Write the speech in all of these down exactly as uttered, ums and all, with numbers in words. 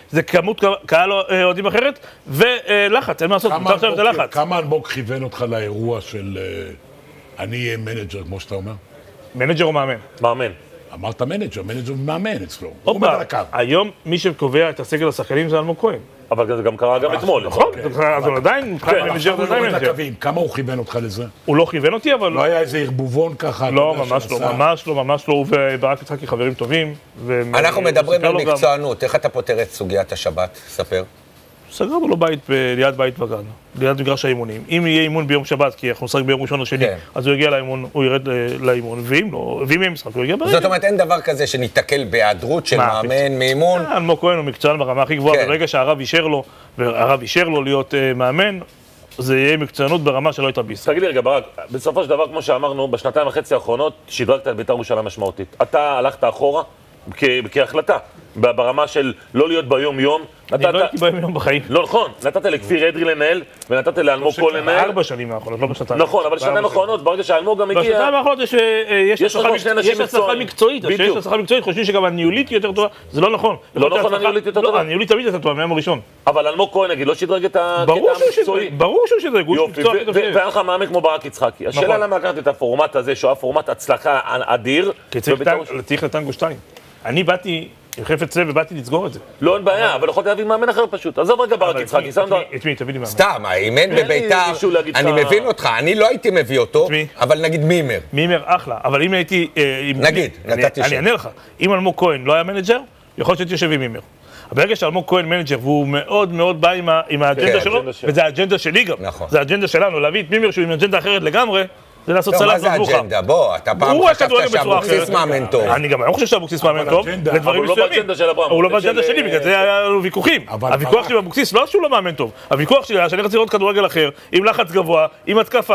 זה כמות קהל אוהדים אחרת, ולחץ, אין מה לעשות, מותר שם את הלחץ. כמה אלמוג כיוון אותך לאירוע של אני אהיה מנג'ר, כמו שאתה אומר? מנג'ר או מאמן? מאמן. אמרת מנג'ר, מנג'ר ומאמן אצלו. עוד פעם, היום מי שקובע את הסגל השחקנים זה אלמוג כהן. אבל זה גם קרה גם אתמול. נכון, אז הוא עדיין, מנג'ר זה עדיין מנג'ר. כמה הוא כיוון אותך לזה? הוא לא כיוון אותי, אבל... לא היה איזה ערבובון ככה? לא, ממש לא, ממש לא, ממש לא. הוא וברק יצחקי חברים טובים. אנחנו מדברים על מקצוענות. איך אתה פותר את סוגיית השבת? ספר. סגרנו לו בית ליד בית וגן, ליד מגרש האימונים. אם יהיה אימון ביום שבת, כי אנחנו נשחק ביום ראשון או שני, אז הוא יגיע לאימון, הוא ירד לאימון, ואם לא, ואם יהיה משחק, הוא יגיע ברגע. זאת אומרת, אין דבר כזה שניתקל בהיעדרות של מאמן, מאימון? אלמוג כהן הוא מקצוען ברמה הכי גבוהה, ברגע שהרב אישר לו, והרב אישר לו להיות מאמן, זה יהיה מקצוענות ברמה שלא הייתה בישראל. תגיד לי רגע, ברק, בסופו של דבר, כמו שאמרנו, בשנתיים וחצי האחרונות, שדרגת את בית"ר ירושלים משמעותית. אתה הלכת אחורה כהחלטה, ברמה של לא להיות ביום-יום. אני לא הייתי ביום-יום בחיים. לא, נכון. נתת לכפיר אדרי לנהל, ונתת לאלמוג כהן לנהל. ארבע שנים האחרונות, לא בשנתיים. נכון, אבל בשנתיים האחרונות, ברגע שהאלמוג גם הגיע... בשנתיים האחרונות יש הצלחה מקצועית. יש הצלחה מקצועית, חושבים שגם הניהולית יותר טובה. זה לא נכון. לא נכון, הניהולית יותר טובה. לא, הניהולית תמיד יותר טובה, מהיום הראשון. אבל אלמוג כהן, נגיד, לא שדרג את הקטע המקצועי. ברור שהוא שדרג, הוא מקצוע הכי טוב שיש. והיה לך מאמן כמו ברק יצחקי. השאלה למה לקחת את הפורמט הזה, שהוא היה פורמט הצלחה אדיר. צריך לטנגו שתיים. אני באתי עם חפץ לב ובאתי לסגור את זה. לא, אין בעיה, אבל יכולת להביא מאמן אחר פשוט. עזוב רגע ברק יצחקי. את מי? תביא לי מאמן. סתם, האימן בביתר, אני מבין אותך, אני לא הייתי מביא אותו, אבל נגיד מימר. מימר, אחלה, אבל אם הייתי... נגיד, נתתי שם. אני אענה לך, אם אלמוג כהן לא היה מנג'ר, יכול להיות שהייתי יושב עם מימר. ברגע שאלמוג כהן מנג'ר, והוא מאוד מאוד בא עם האג'נדה שלו, וזה האג'נדה שלי גם. זה האג'נדה שלנו, להביא את מימר שהוא עם אג'נדה אחרת לגמרי, זה לעשות סלט בבוכה. מה זה אג'נדה? בוא, אתה פעם חשבת שאבוקסיס מאמן טוב. אני גם לא חושב שאבוקסיס מאמן טוב, לדברים מסוימים. הוא לא באג'נדה שלי, בגלל זה היה לנו ויכוחים. הוויכוח שלי באבוקסיס לא שהוא לא מאמן טוב. הוויכוח שלי היה שאני רציתי לראות כדורגל אחר, עם לחץ גבוה, עם התקפה,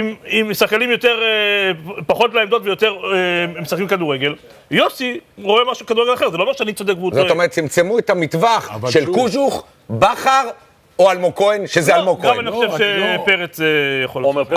עם שחקנים יותר, פחות לעמדות ויותר משחקים כדורגל. יוסי רואה משהו כדורגל אחר, זה לא אומר שאני צודק והוא טועה. זאת אומרת, צמצמו את המטווח של קוז'וך, בכר, או אלמוג כהן, שזה אלמוג כהן. גם אני חושב שפרץ יכול להיות.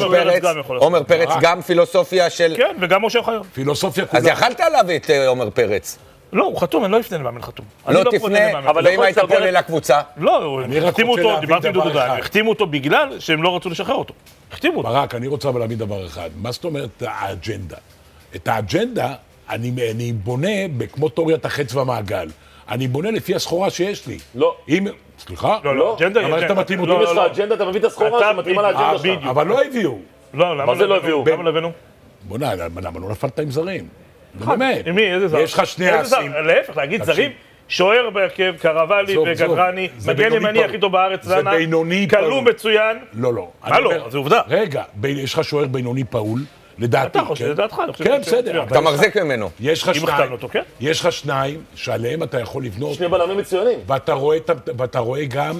עומר פרץ גם פילוסופיה של... כן, וגם משה חיון. פילוסופיה כולה. אז יכלת להביא את עומר פרץ. לא, הוא חתום, אני לא אפנה למאמן חתום. לא תפנה, ואם היית פונה לקבוצה? לא, החתימו אותו, דיברתי עם דודו דהן, החתימו אותו בגלל שהם לא רצו לשחרר אותו. החתימו אותו. ברק, אני רוצה אבל להבין דבר אחד. מה זאת אומרת האג'נדה? את האג'נדה אני בונה כמו תיאוריית החץ והמעגל. אני בונה לפי הסחורה שיש לי. לא. סליחה? לא, לא. אבל אתה מתאים אותי. אם יש לך אג'נדה, אתה מביא את הסחורה, אתה מתאים על האג'נדה שלך. אבל לא הביאו. לא, למה זה לא הביאו? למה לא הבאנו? בוא נע, למה לא נפלת עם זרים? באמת. עם מי? איזה זר? יש לך שני אסים. להפך, להגיד זרים, שוער בהרכב, קרבלי וגדרני, מגן ימני הכי טוב בארץ, זה בינוני פעול. כלום מצוין. לא, לא. מה לא? זה עובדה. רגע, יש לך שוער בינוני פעול. לדעתי, אתה חושב, לדעתך, אני חושב... כן, בסדר. אתה מחזיק ממנו. יש לך שניים, יש לך שניים שעליהם אתה יכול לבנות. שני בלמים מצוינים. ואתה רואה גם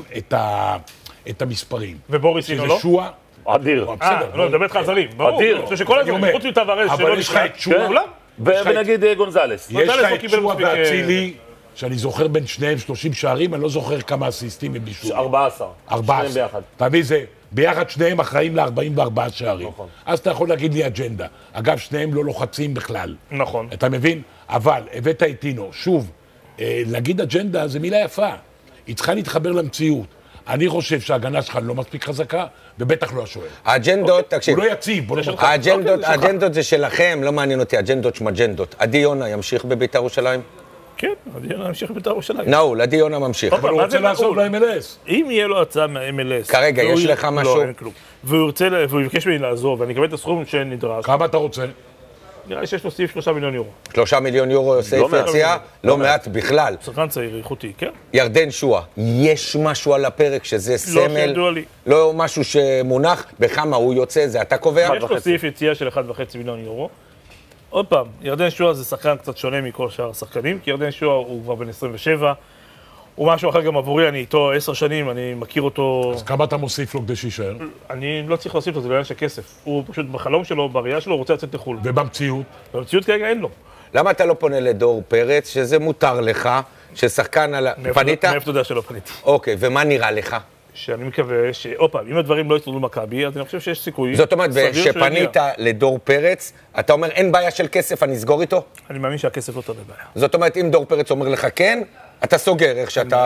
את המספרים. ובוריס אינו לא? שזה שועה. אדיר. אה, לא, מדבר איתך על זרים. אדיר. אני חושב שכל הזרים, חוץ מטוורז שלא אבל יש לך את שועה. ונגיד גונזלס. יש לך את שועה ואצילי, שאני זוכר בין שניהם שלושים שערים, אני לא זוכר כמה אסיסטים הם בישול. ארבע עשרה. ארבע עשרה. תביא זה. ביחד שניהם אחראים ל-ארבעים וארבעה שערים. נכון. אז אתה יכול להגיד לי אג'נדה. אגב, שניהם לא לוחצים בכלל. נכון. אתה מבין? אבל הבאת את אינו. שוב, אה, להגיד אג'נדה זה מילה יפה. היא צריכה להתחבר למציאות. אני חושב שההגנה שלך לא מספיק חזקה, ובטח לא השוער. האג'נדות, תקשיב. הוא לא יציב, בוא נאמר. האג'נדות, האג'נדות זה שלכם, לא מעניין אותי, אג'נדות שמג'נדות. עדי יונה ימשיך בבית"ר ירושלים? כן, עדי יונה ימשיך בבית"ר ירושלים. נעול, עדי יונה ממשיך. אבל הוא רוצה לעשות ל-אם אל אס. אם יהיה לו הצעה מה-אם אל אס... כרגע, יש לך משהו? לא, אין כלום. והוא יבקש ממני לעזוב, ואני אקבל את הסכום שנדרש. כמה אתה רוצה? נראה לי שיש לו סעיף שלושה מיליון יורו. שלושה מיליון יורו סעיף יציאה? לא מעט בכלל. שחקן צעיר, איכותי, כן? ירדן שועה, יש משהו על הפרק שזה סמל? לא משהו שמונח? בכמה הוא יוצא, זה אתה קובע? יש לו סעיף יציאה של אחד וחצי מיליון יורו. עוד פעם, ירדן שועה זה שחקן קצת שונה מכל שאר השחקנים, כי ירדן שועה הוא כבר בן עשרים ושבע, הוא משהו אחר גם עבורי, אני איתו עשר שנים, אני מכיר אותו... אז כמה אתה מוסיף לו כדי שישאר? אני לא צריך להוסיף לו, זה בעיה של כסף. הוא פשוט בחלום שלו, בראייה שלו, הוא רוצה לצאת לחו"ל. ובמציאות? במציאות כרגע אין לו. למה אתה לא פונה לדור פרץ, שזה מותר לך, ששחקן על... פנית? מאיפה אתה יודע שלא פניתי. אוקיי, ומה נראה לך? שאני מקווה ש... אופה, אם הדברים לא יסתדרו מכבי, אז אני חושב שיש סיכוי... זאת אומרת, שפנית לדור פרץ, אתה אומר, אין בעיה של כסף, אני אסגור איתו? אני מאמין שהכסף לא תביא בעיה. זאת אומרת, אם דור פרץ אומר לך כן, אתה סוגר איך שאתה...